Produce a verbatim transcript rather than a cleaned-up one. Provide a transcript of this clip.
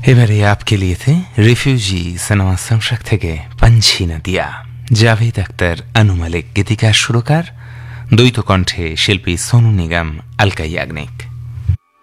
এবারে आपके लिए थे রিফিউজি সিনেমা সাউন্ডট্র্যাক থেকে पंछी नदिया। জাভেদ আখতার, আনু মালিক গীতিকার সুরকার, দ্বৈত কণ্ঠে শিল্পী সোনু নিগম, আলকা ইয়াগনিক।